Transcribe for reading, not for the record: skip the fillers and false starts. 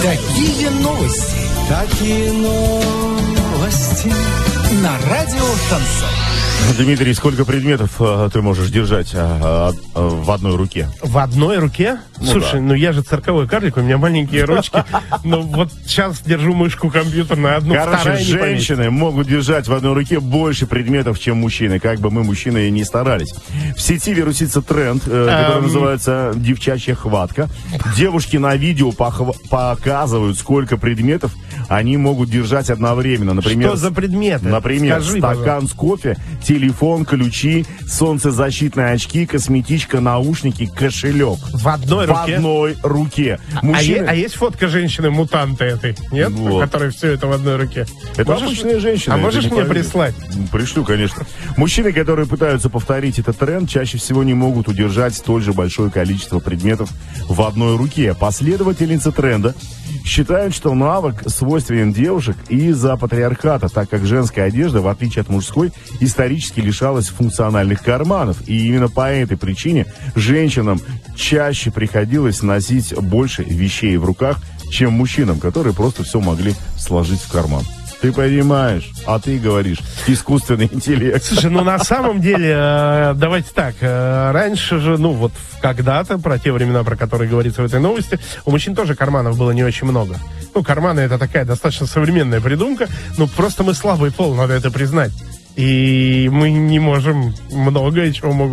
Такие новости. Такие новости. На радио Шансон. Дмитрий, сколько предметов ты можешь держать в одной руке? В одной руке? Ну, слушай, да. Я же цирковой карлик, у меня маленькие ручки. Но вот сейчас держу мышку компьютерную, одну, вторая не женщины могут держать в одной руке больше предметов, чем мужчины. Как бы мы, мужчины, и не старались. В сети вирусится тренд, который называется «девчачья хватка». Девушки на видео показывают, сколько предметов они могут держать одновременно. Например, что за предметы? Например, скажи, стакан пожалуйста. с кофе, телефон, ключи, солнцезащитные очки, косметичка, наушники, кошелек. В одной руке? В одной руке. Мужчины... А есть фотка женщины-мутанта этой, нет? Вот. Которая все это в одной руке. Это обычная женщина. А можешь мне прислать? Пришлю, конечно. Мужчины, которые пытаются повторить этот тренд, чаще всего не могут удержать столь же большое количество предметов в одной руке. Последовательницы тренда считают, что навык свойственен девушек из-за патриархата, так как женская одежда, в отличие от мужской, исторически лишалась функциональных карманов. И именно по этой причине женщинам чаще приходилось носить больше вещей в руках, чем мужчинам, которые просто все могли сложить в карман. Ты понимаешь, а ты говоришь искусственный интеллект. Слушай, на самом деле, давайте так, раньше же, когда-то, про те времена, про которые говорится в этой новости, у мужчин тоже карманов было не очень много. Карманы — это такая достаточно современная придумка, просто мы слабый пол, надо это признать. И мы не можем многое чего могут